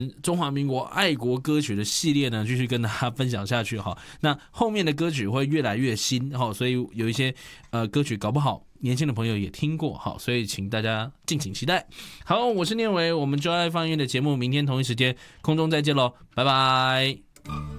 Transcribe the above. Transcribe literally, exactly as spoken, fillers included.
中华民国爱国歌曲的系列呢，继续跟大家分享下去哈。那后面的歌曲会越来越新哈，所以有一些呃歌曲搞不好年轻的朋友也听过哈，所以请大家敬请期待。好，我是念维，我们就爱放音乐的节目，明天同一时间空中再见喽，拜拜。